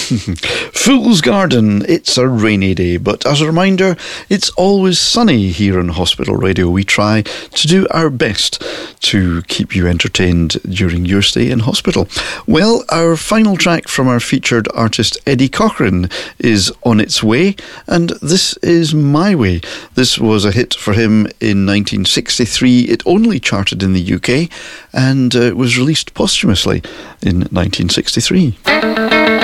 Fool's Garden, it's a rainy day, but as a reminder, it's always sunny here on Hospital Radio. We try to do our best to keep you entertained during your stay in hospital. Well, our final track from our featured artist Eddie Cochran is on its way, and this is My Way. This was a hit for him in 1963. It only charted in the UK and was released posthumously in 1963.